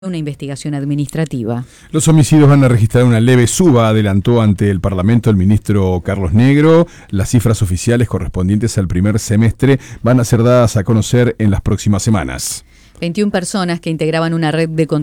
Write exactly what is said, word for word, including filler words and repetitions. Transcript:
una investigación administrativa. Los homicidios van a registrar una leve suba, adelantó ante el Parlamento el ministro Carlos Negro. Las cifras oficiales correspondientes al primer semestre van a ser dadas a conocer en las próximas semanas. veintiuna personas que integraban una red de